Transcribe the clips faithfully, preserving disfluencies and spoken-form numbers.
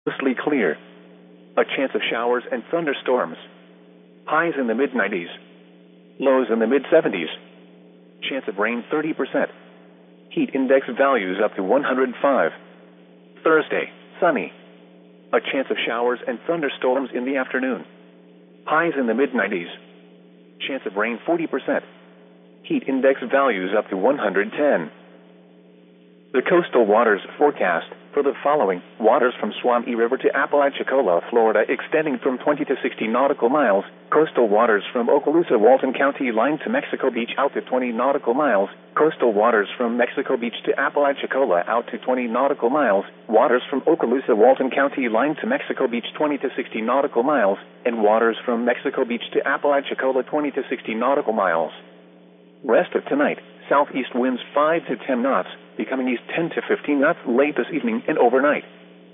Mostly clear. A chance of showers and thunderstorms. Highs in the mid nineties. Lows in the mid seventies. Chance of rain thirty percent. Heat index values up to one hundred five. Thursday, sunny. A chance of showers and thunderstorms in the afternoon. Highs in the mid nineties. Chance of rain forty percent. Heat index values up to one hundred ten. The coastal waters forecast for the following: waters from Suwannee River to Apalachicola, Florida, extending from twenty to sixty nautical miles. Coastal waters from Okaloosa, Walton County line to Mexico Beach out to twenty nautical miles. Coastal waters from Mexico Beach to Apalachicola out to twenty nautical miles. Waters from Okaloosa, Walton County line to Mexico Beach twenty to sixty nautical miles. And waters from Mexico Beach to Apalachicola twenty to sixty nautical miles. Rest of tonight, southeast winds five to ten knots, becoming east ten to fifteen knots late this evening and overnight.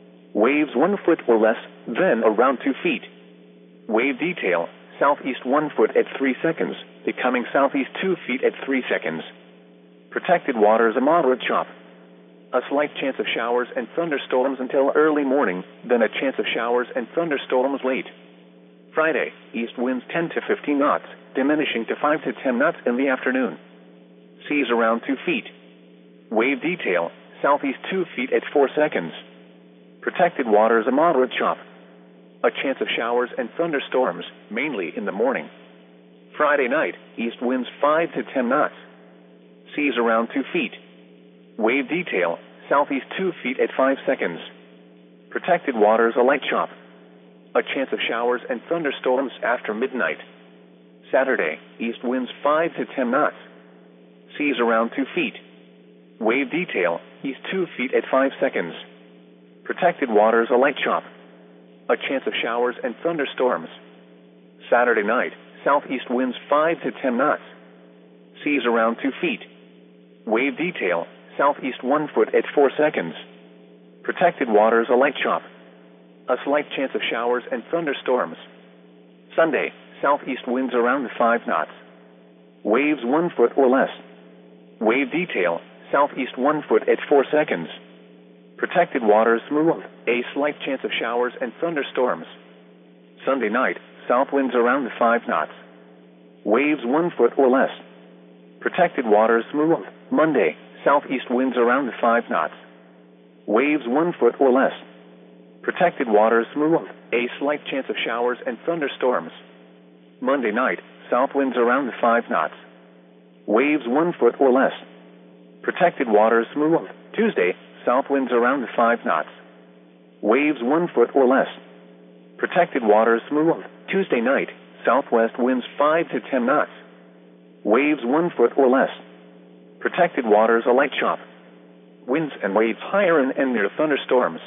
Waves one foot or less, then around two feet. Wave detail, southeast one foot at three seconds, becoming southeast two feet at three seconds. Protected waters a moderate chop. A slight chance of showers and thunderstorms until early morning, then a chance of showers and thunderstorms late. Friday, east winds ten to fifteen knots, diminishing to five to ten knots in the afternoon. Seas around two feet. Wave detail, southeast two feet at four seconds. Protected waters a moderate chop. A chance of showers and thunderstorms, mainly in the morning. Friday night, east winds five to ten knots. Seas around two feet. Wave detail, southeast two feet at five seconds. Protected waters a light chop. A chance of showers and thunderstorms after midnight. Saturday, east winds five to ten knots. Seas around two feet. Wave detail, east two feet at five seconds. Protected waters a light chop. A chance of showers and thunderstorms. Saturday night, southeast winds five to ten knots. Seas around two feet. Wave detail, southeast one foot at four seconds. Protected waters a light chop. A slight chance of showers and thunderstorms. Sunday, southeast winds around five knots. Waves one foot or less. Wave detail, southeast one foot at four seconds. Protected waters smooth. A slight chance of showers and thunderstorms. Sunday night, south winds around five knots. Waves one foot or less. Protected waters smooth. Monday, southeast winds around five knots. Waves one foot or less. Protected waters smooth. A slight chance of showers and thunderstorms. Monday night, south winds around five knots. Waves one foot or less. Protected waters smooth. Tuesday, south winds around five knots. Waves one foot or less. Protected waters smooth. Tuesday night, southwest winds five to ten knots. Waves one foot or less. Protected waters a light chop. Winds and waves higher and, and near thunderstorms.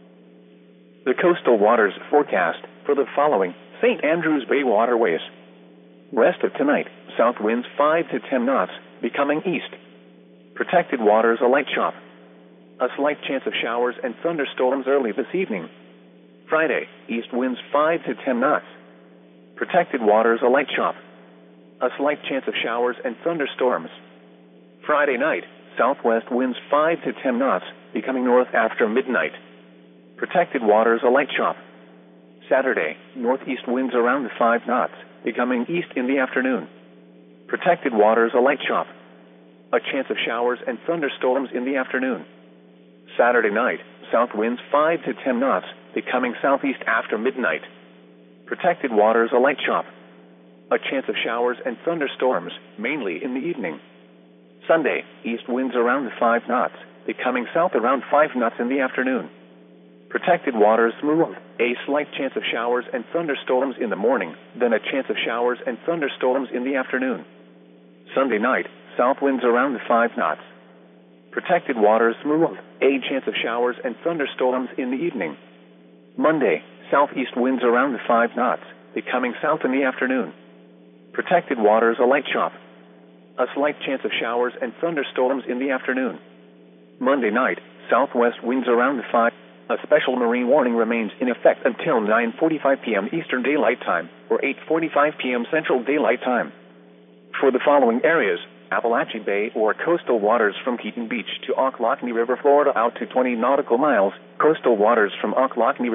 The coastal waters forecast for the following: Saint Andrews Bay waterways. Rest of tonight, south winds five to ten knots, becoming east. Protected waters a light chop. A slight chance of showers and thunderstorms early this evening. Friday, east winds five to ten knots. Protected waters a light chop. A slight chance of showers and thunderstorms. Friday night, southwest winds five to ten knots, becoming north after midnight. Protected waters a light chop. Saturday, northeast winds around five knots, becoming east in the afternoon. Protected waters a light chop. A chance of showers and thunderstorms in the afternoon. Saturday night, south winds five to ten knots, becoming southeast after midnight. Protected waters a light chop. A chance of showers and thunderstorms, mainly in the evening. Sunday, east winds around five knots, becoming south around five knots in the afternoon. Protected waters smooth. A slight chance of showers and thunderstorms in the morning, then a chance of showers and thunderstorms in the afternoon. Sunday night, south winds around five knots. Protected waters smooth. A chance of showers and thunderstorms in the evening. Monday, southeast winds around five knots, becoming south in the afternoon. Protected waters a light chop. A slight chance of showers and thunderstorms in the afternoon. Monday night, southwest winds around five. A special marine warning remains in effect until nine forty-five p.m. Eastern Daylight Time, or eight forty-five p.m. Central Daylight Time. For the following areas: Apalachee Bay or coastal waters from Keaton Beach to Ocklawackney River, Florida out to twenty nautical miles, coastal waters from Ocklawackney